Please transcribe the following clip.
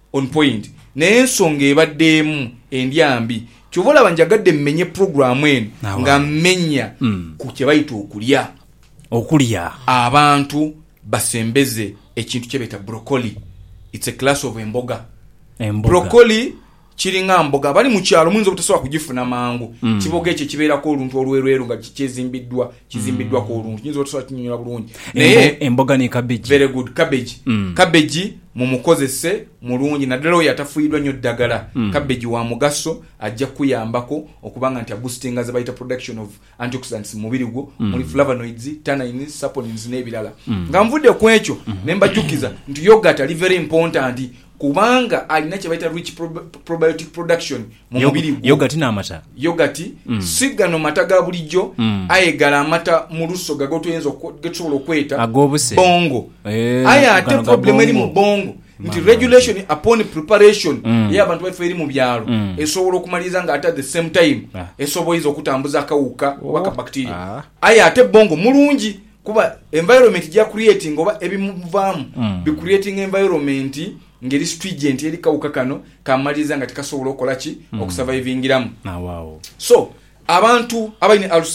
on point naye ensonga ebaddeemu endyambi kyovola banjagadde mmenye programu eno nga mmenya ku kye bayita okulya abantu basembeze ekintu kye beta broccoli. It's a class of emboga. Broccoli kiringa mboga bali mu kyalo muyinza obutasobola kugifuna mangu. Kiboga ekyo kibeerako oluntu olwerweru nga kizimbiddwa ko oluntu kiyinza obutasobola kinyonyola bulungi. Naye emboga ni cabbage. Very good cabbage. Cabbage mumukozese mulungi naddala oyo atafuyiddwa nnyo ddagala. Cabbage wa mugaso ajja kuyambako okubanga nti boostinga ze bayita production of antioxidants mu mubiri gwo muli flavonoids, tannins, saponins n'ebirala. Nga nvudde ku ekyo ne mbajjukiza nti yogurt ali very important kubanga alina kye bayita rich probiotic production mu mubiri gwo. Yogurt n'amata. Yogurt sigano mata ga bulijjo ayegala amata mu lusso gago tuyinza getsobola okweta bongo. Aya ate problem eri mu bongo nti regulation upon preparation y'abantu baffe eri mu byalo esobola okumaliza nga at the same time esobola okutambuza akawuka oba bacteria. Aya ate bongo mulungi kuba environment ya creating oba ebimuvaamu be creating environment ngeri stringent eri kawuka kano kamaliza nga tikasobola okola ki okusurvivingiramu. Wow. So abantu abalina